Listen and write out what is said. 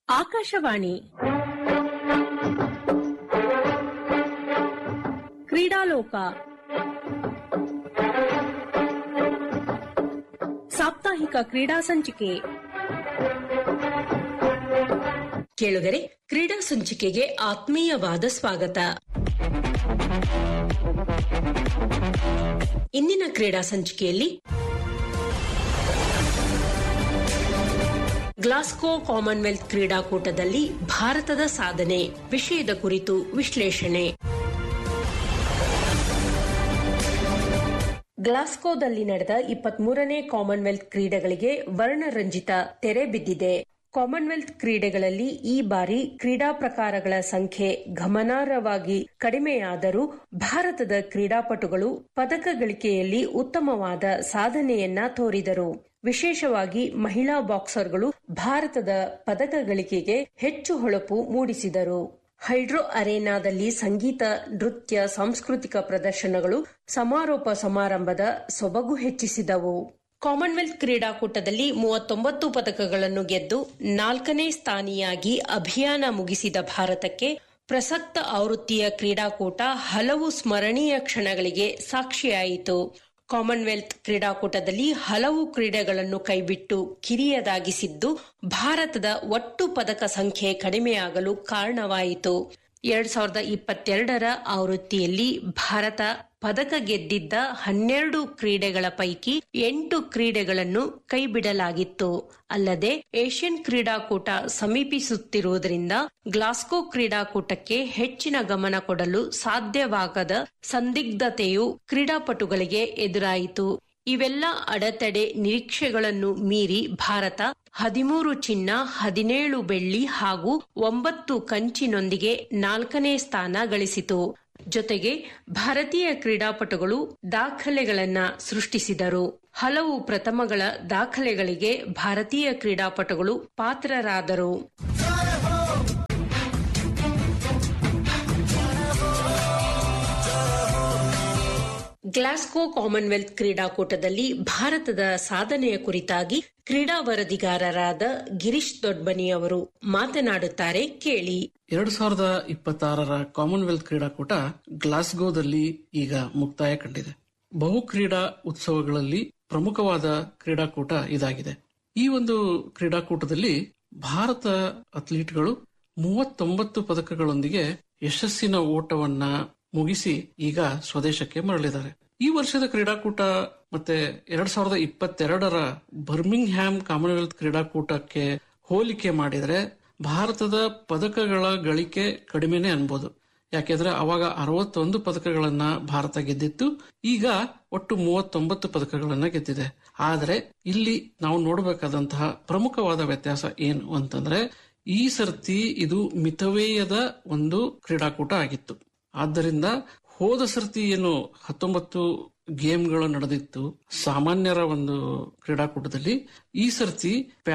ಆಕಾಶವಾಣಿ ಕ್ರೀಡಾಲೋಕ ಸಾಪ್ತಾಹಿಕ ಕ್ರೀಡಾ ಸಂಚಿಕೆ. ಕೇಳುಗರೆ, ಕ್ರೀಡಾ ಸಂಚಿಕೆಗೆ ಆತ್ಮೀಯವಾದ ಸ್ವಾಗತ. ಇಂದಿನ ಕ್ರೀಡಾ ಸಂಚಿಕೆಯಲ್ಲಿ ಗ್ಲಾಸ್ಗೋ ಕಾಮನ್ವೆಲ್ತ್ ಕ್ರೀಡಾಕೂಟದಲ್ಲಿ ಭಾರತದ ಸಾಧನೆ ವಿಷಯದ ಕುರಿತು ವಿಶ್ಲೇಷಣೆ. ಗ್ಲಾಸ್ಗೋದಲ್ಲಿ ನಡೆದ 23ನೇ ಕಾಮನ್ವೆಲ್ತ್ ಕ್ರೀಡೆಗಳಿಗೆ ವರ್ಣರಂಜಿತ ತೆರೆ ಬಿದ್ದಿದೆ. ಕಾಮನ್ವೆಲ್ತ್ ಕ್ರೀಡೆಗಳಲ್ಲಿ ಈ ಬಾರಿ ಕ್ರೀಡಾ ಪ್ರಕಾರಗಳ ಸಂಖ್ಯೆ ಗಮನಾರ್ಹವಾಗಿ ಕಡಿಮೆಯಾದರೂ ಭಾರತದ ಕ್ರೀಡಾಪಟುಗಳು ಪದಕ ಗಳಿಕೆಯಲ್ಲಿ ಉತ್ತಮವಾದ ಸಾಧನೆಯನ್ನ ತೋರಿದರು. ವಿಶೇಷವಾಗಿ ಮಹಿಳಾ ಬಾಕ್ಸರ್ಗಳು ಭಾರತದ ಪದಕ ಗಳಿಕೆಗೆ ಹೆಚ್ಚು ಹೊಳಪು ಮೂಡಿಸಿದರು. ಹೈಡ್ರೋ ಅರೇನಾದಲ್ಲಿ ಸಂಗೀತ, ನೃತ್ಯ, ಸಾಂಸ್ಕೃತಿಕ ಪ್ರದರ್ಶನಗಳು ಸಮಾರೋಪ ಸಮಾರಂಭದ ಸೊಬಗು ಹೆಚ್ಚಿಸಿದವು. ಕಾಮನ್ವೆಲ್ತ್ ಕ್ರೀಡಾಕೂಟದಲ್ಲಿ 39 ಪದಕಗಳನ್ನು ಗೆದ್ದು 4ನೇ ಸ್ಥಾನಿಯಾಗಿ ಅಭಿಯಾನ ಮುಗಿಸಿದ ಭಾರತಕ್ಕೆ ಪ್ರಸಕ್ತ ಆವೃತ್ತಿಯ ಕ್ರೀಡಾಕೂಟ ಹಲವು ಸ್ಮರಣೀಯ ಕ್ಷಣಗಳಿಗೆ ಸಾಕ್ಷಿಯಾಯಿತು. ಕಾಮನ್ವೆಲ್ತ್ ಕ್ರೀಡಾಕೂಟದಲ್ಲಿ ಹಲವು ಕ್ರೀಡೆಗಳನ್ನು ಕೈಬಿಟ್ಟು ಕಿರಿಯದಾಗಿಸಿದ್ದು ಭಾರತದ ಒಟ್ಟು ಪದಕ ಸಂಖ್ಯೆ ಕಡಿಮೆಯಾಗಲು ಕಾರಣವಾಯಿತು. 2022ರ ಆವೃತ್ತಿಯಲ್ಲಿ ಭಾರತ ಪದಕ ಗೆದ್ದಿದ್ದ 12 ಕ್ರೀಡೆಗಳ ಪೈಕಿ 8 ಕ್ರೀಡೆಗಳನ್ನು ಕೈಬಿಡಲಾಗಿತ್ತು. ಅಲ್ಲದೆ ಏಷ್ಯನ್ ಕ್ರೀಡಾಕೂಟ ಸಮೀಪಿಸುತ್ತಿರುವುದರಿಂದ ಗ್ಲಾಸ್ಗೋ ಕ್ರೀಡಾಕೂಟಕ್ಕೆ ಹೆಚ್ಚಿನ ಗಮನ ಕೊಡಲು ಸಾಧ್ಯವಾಗದ ಸಂದಿಗ್ಧತೆಯು ಕ್ರೀಡಾಪಟುಗಳಿಗೆ ಎದುರಾಯಿತು. ಇವೆಲ್ಲ ಅಡೆತಡೆ ನಿರೀಕ್ಷೆಗಳನ್ನು ಮೀರಿ ಭಾರತ 13 ಚಿನ್ನ, 17 ಬೆಳ್ಳಿ ಹಾಗೂ 9 ಕಂಚಿನೊಂದಿಗೆ 4ನೇ ಸ್ಥಾನ ಗಳಿಸಿತು. ಜೊತೆಗೆ ಭಾರತೀಯ ಕ್ರೀಡಾಪಟುಗಳು ದಾಖಲೆಗಳನ್ನ ಸೃಷ್ಟಿಸಿದರು. ಹಲವು ಪ್ರಥಮಗಳ ದಾಖಲೆಗಳಿಗೆ ಭಾರತೀಯ ಕ್ರೀಡಾಪಟುಗಳು ಪಾತ್ರರಾದರು. ಗ್ಲಾಸ್ಗೋ ಕಾಮನ್ವೆಲ್ತ್ ಕ್ರೀಡಾಕೂಟದಲ್ಲಿ ಭಾರತದ ಸಾಧನೆಯ ಕುರಿತಾಗಿ ಕ್ರೀಡಾ ವರದಿಗಾರರಾದ ಗಿರೀಶ್ ದೊಡ್ಬನಿ ಅವರು ಮಾತನಾಡುತ್ತಾರೆ, ಕೇಳಿ. 2026ರ ಕಾಮನ್ವೆಲ್ತ್ ಕ್ರೀಡಾಕೂಟ ಗ್ಲಾಸ್ಗೋದಲ್ಲಿ ಈಗ ಮುಕ್ತಾಯ ಕಂಡಿದೆ. ಬಹು ಕ್ರೀಡಾ ಉತ್ಸವಗಳಲ್ಲಿ ಪ್ರಮುಖವಾದ ಕ್ರೀಡಾಕೂಟ ಇದಾಗಿದೆ. ಈ ಒಂದು ಕ್ರೀಡಾಕೂಟದಲ್ಲಿ ಭಾರತ ಅಥ್ಲೀಟ್ಗಳು 39 ಪದಕಗಳೊಂದಿಗೆ ಯಶಸ್ಸಿನ ಓಟವನ್ನ ಮುಗಿಸಿ ಈಗ ಸ್ವದೇಶಕ್ಕೆ ಮರಳಿದ್ದಾರೆ. ಈ ವರ್ಷದ ಕ್ರೀಡಾಕೂಟ ಮತ್ತೆ 2022ರ ಬರ್ಮಿಂಗ್ ಹ್ಯಾಮ್ ಕಾಮನ್ವೆಲ್ತ್ ಕ್ರೀಡಾಕೂಟಕ್ಕೆ ಹೋಲಿಕೆ ಮಾಡಿದರೆ ಭಾರತದ ಪದಕಗಳ ಗಳಿಕೆ ಕಡಿಮೆನೆ ಅನ್ಬೋದು. ಯಾಕೆಂದ್ರೆ ಅವಾಗ 61 ಪದಕಗಳನ್ನ ಭಾರತ ಗೆದ್ದಿತ್ತು, ಈಗ ಒಟ್ಟು 39 ಪದಕಗಳನ್ನ ಗೆದ್ದಿದೆ. ಆದರೆ ಇಲ್ಲಿ ನಾವು ನೋಡಬೇಕಾದಂತಹ ಪ್ರಮುಖವಾದ ವ್ಯತ್ಯಾಸ ಏನು ಅಂತಂದ್ರೆ, ಈ ಸರ್ತಿ ಇದು ಮಿತವ್ಯಯದ ಒಂದು ಕ್ರೀಡಾಕೂಟ ಆಗಿತ್ತು. ಆದ್ದರಿಂದ ಹೋದ ಸರ್ತಿ ಏನು 19 ಗೇಮ್ಗಳು ನಡೆದಿತ್ತು ಸಾಮಾನ್ಯರ ಒಂದು ಕ್ರೀಡಾಕೂಟದಲ್ಲಿ, ಈ ಸರ್ತಿ